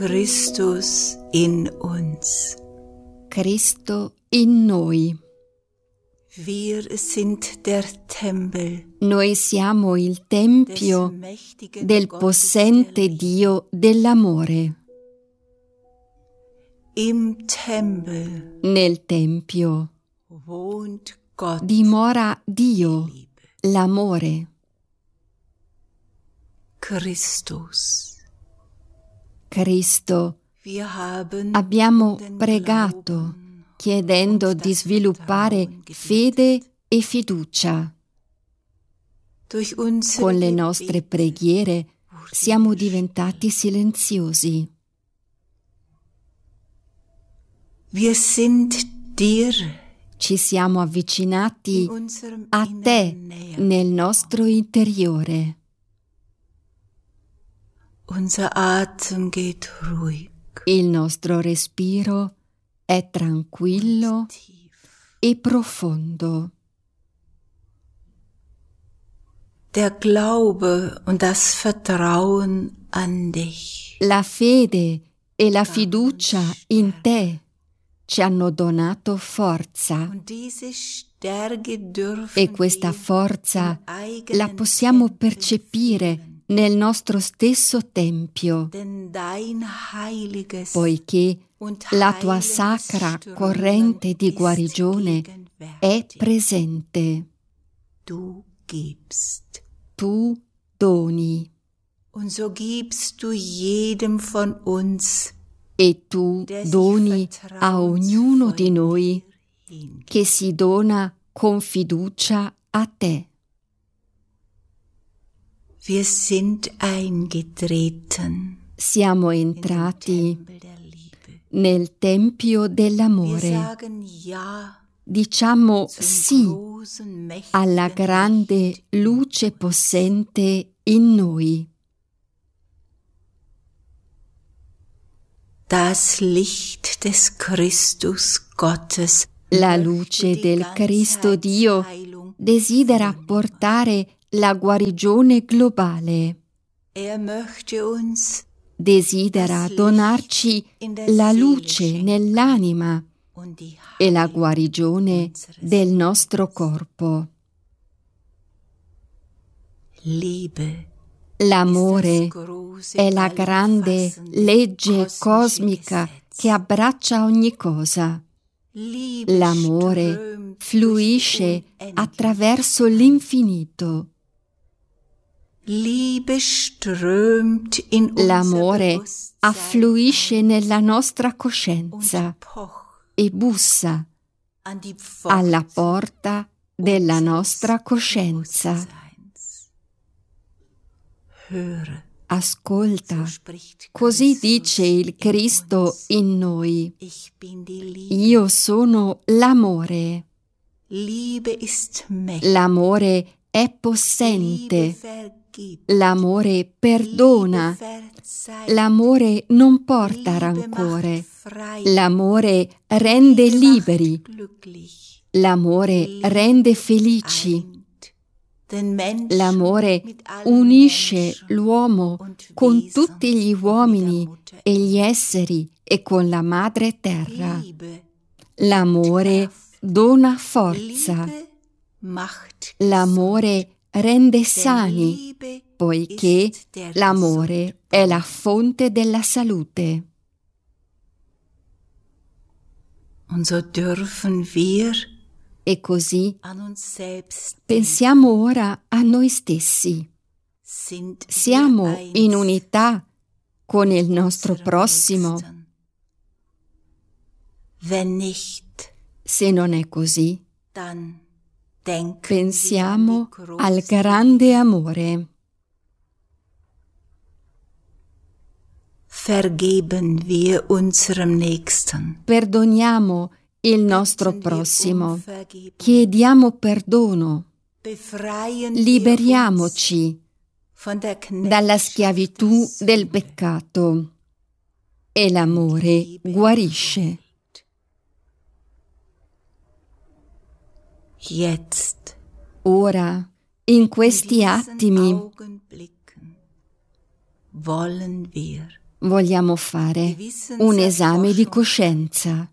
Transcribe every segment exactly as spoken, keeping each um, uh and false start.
Christus in uns. Cristo in noi. Wir sind der Tempel. Noi siamo il tempio del possente Dio dell'amore. Im Tempel Nel tempio wohnt Gott, dimora Dio, l'amore. Christus. Cristo. Wir haben Abbiamo den pregato, Glauben chiedendo und di das sviluppare Vertrauen fede e fiducia. durch unsere Con le nostre Gebete preghiere wurden siamo wir diventati silenziosi. Wir sind dir Ci siamo avvicinati in unserem a te Inneren näher. nel nostro interiore. Unser Atem geht ruhig Il nostro respiro è tranquillo und tief. e profondo. Der Glaube und das Vertrauen an dich La fede e la fiducia in te ci hanno donato forza und diese Stärke dürfen e questa wir forza im eigenen la possiamo Tempel percepire fühlen. nel nostro stesso tempio, Denn dein heiliges poiché und la tua heilendes sacra Strömen corrente di ist guarigione gegenwärtig. è presente. Du gibst. Tu doni Und so gibst du jedem von uns, e tu der sich doni a ognuno di noi vertrauensvoll hingibt. che si dona con fiducia a te. Wir sind eingetreten Siamo in den entrati Tempel der Liebe. nel tempio Wir dell'amore. sagen Ja Diciamo zum sì großen, mächtigen alla grande Licht in luce uns. possente in noi. Das Licht des Christus Gottes, La möchte luce die del Cristo Dio Ganzheilung desidera führen. portare la guarigione globale. Er möchte uns Desidera donarci la luce nell'anima und die e la Heilung guarigione unseres del nostro corpo. Liebe L'amore ist das große, è la grande allumfassende, legge kosmische cosmica Gesetz. che abbraccia ogni cosa. Liebe L'amore strömt fluisce durch die Unendlichkeit. attraverso l'infinito. Liebe strömt in unser L'amore Bewusstsein affluisce nella nostra und coscienza pocht e bussa an die alla Pforte porta della unseres nostra coscienza. Bewusstseins. Höre, Ascolta, so spricht così Christus dice il in Cristo uns. in noi. Ich bin die Liebe. Io sono l'amore. Liebe ist mächtig. L'amore è Liebe possente. vergibt. L'amore perdona. Liebe verzeiht. L'amore non porta Liebe rancore. macht frei. L'amore rende Liebe liberi. macht glücklich. L'amore Liebe rende felici. eint den Menschen L'amore mit allen unisce Menschen l'uomo und con Wesen tutti gli und mit der uomini Mutter e gli esseri e con la madre terra. Liebe L'amore Kraft. dona forza. Liebe macht L'amore rende Denn sani, Liebe poiché ist der l'amore è la fonte della salute. Und so dürfen wir E così an uns selbst pensiamo ora a noi stessi. sind wir Siamo eins in unità con il mit nostro unserem prossimo. Nächsten. Wenn nicht, Se non è così, dann denken pensiamo wir an die al große grande amore. Vergeben wir unserem Nächsten. Perdoniamo il nostro Bitten wir um prossimo. Vergebung. Chiediamo perdono. Befreien wir Liberiamoci uns von der dalla Knechtschaft schiavitù des del peccato. E l'amore guarisce. Jetzt, Ora, in in questi diesen attimi, Augenblicken, wollen wir vogliamo fare un esame di coscienza.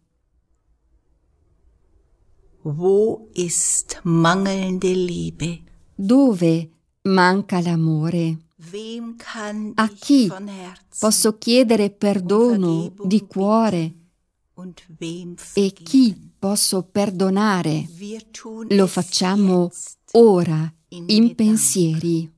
Wo ist mangelnde Liebe? Dove manca l'amore? Wem kann A ich chi von Herzen posso chiedere perdono di cuore und wem e vergeben? chi posso perdonare? Wir tun Lo es facciamo jetzt ora in in Gedanken. pensieri.